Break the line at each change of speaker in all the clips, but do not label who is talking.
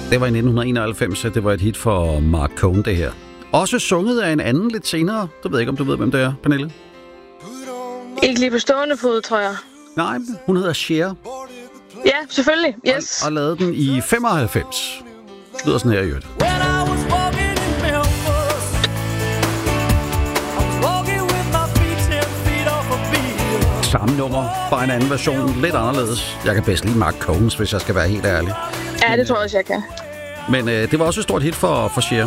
Det var i 1991, det var et hit for Mark Cohn, det her. Også sunget af en anden lidt senere. Du ved ikke, om du ved, hvem det er, Pernille?
Ikke lige på stående fod, tror jeg.
Nej, hun hedder Cher.
Ja, selvfølgelig. Yes.
Og lavede den i 95. Det lyder sådan her i øvrigt. Samme nummer, bare en anden version, lidt anderledes. Jeg kan bedst lide Mark Cohns, hvis jeg skal være helt ærlig.
Ja, det tror jeg også, jeg kan.
Men det var også et stort hit for Cher.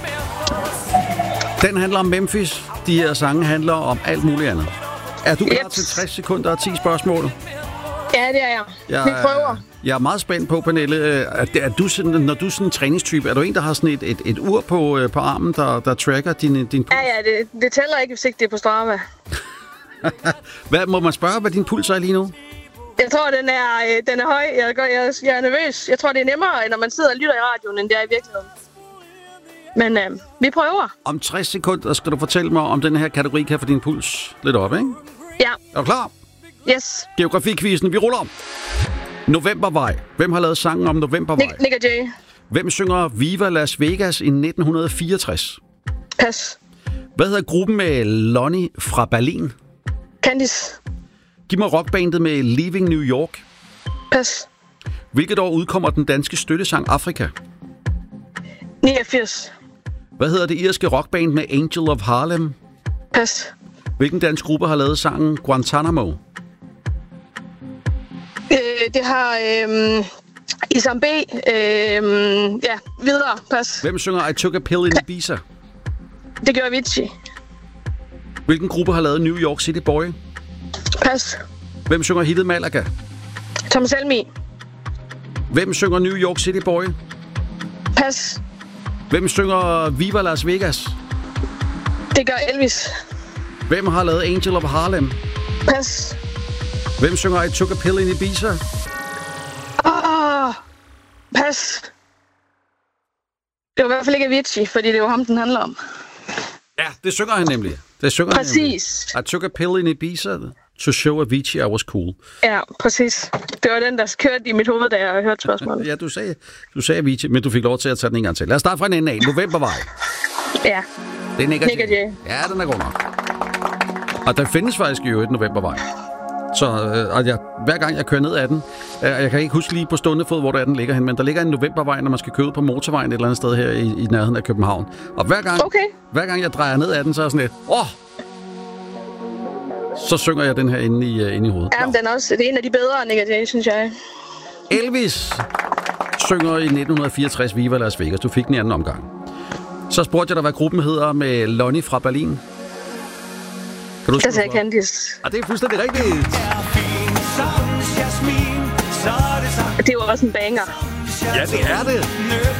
Den handler om Memphis. De her sange handler om alt muligt andet. Er du klar til 60 sekunder og 10 spørgsmål?
Ja, det er jeg. Vi prøver.
Jeg er meget spændt på, Pernille. Er du sådan, når du er sådan en træningstype, er du en, der har sådan et ur på armen, der tracker din puls? Ja,
det tæller ikke, hvis ikke det er på Strava.
Hvad må man spørge, hvad din puls er lige nu?
Jeg tror, den er høj. Jeg er nervøs. Jeg tror, det er nemmere, når man sidder og lytter i radioen, end det er i virkeligheden. Men vi prøver. Om
60 sekunder skal du fortælle mig, om den her kategori kan få din puls lidt op, ikke?
Ja.
Er du klar?
Yes.
Geografikvisen, vi ruller om. Novembervej. Hvem har lavet sangen om Novembervej?
Nick og Jay.
Hvem synger Viva Las Vegas i 1964?
Pas.
Hvad hedder gruppen med Lonnie fra Berlin?
Candice.
Giv mig rockbandet med Leaving New York.
Pas.
Hvilket år udkommer den danske støttesang Afrika?
89.
Hvad hedder det irske rockband med Angel of Harlem?
Pas.
Hvilken dansk gruppe har lavet sangen Guantanamo?
Det har Isam B. Ja, videre. Pas.
Hvem synger I Took a Pill in Ibiza?
Det gør Avicii.
Hvilken gruppe har lavet New York City Boy?
Pas.
Hvem synger hittet Malaga?
Thomas Helmig.
Hvem synger New York City Boy?
Pas.
Hvem synger Viva Las Vegas?
Det gør Elvis.
Hvem har lavet Angel of Harlem?
Pas.
Hvem synger I Took a Pill in Ibiza?
Pas. Det var i hvert fald ikke Avicii, fordi det var ham, den handler om.
Ja, det synger han nemlig.
Præcis.
I took a pill in Ibiza to show Avicii I was cool.
Ja, præcis. Det var den, der kørte i mit hoved, da jeg hørte spørgsmålet.
Ja, du sagde Avicii, men du fik lov til at tage den en gang til. Lad os starte fra en ende af. Novembervej.
Ja.
Det er Nick og Jay.
Ja,
den er god nok. Og der findes faktisk jo et Novembervej. Så hver gang jeg kører ned ad den, jeg kan ikke huske lige på stående fod, hvor der den ligger hen, men der ligger en Novembervej, når man skal køre ud på motorvejen et eller andet sted her i nærheden af København. Og hver gang jeg drejer ned ad den, så er sådan lidt, så synger jeg den her inde i hovedet.
Ja, men den er også det er en af de bedre, Nick og Jay, synes jeg.
Elvis synger i 1964 Viva Las Vegas. Du fik den i anden omgang. Så spurgte jeg dig, hvad gruppen hedder med Lonnie fra Berlin.
Der sagde Candice.
Det er fuldstændig rigtigt.
Det var også en banger.
Ja, det er det.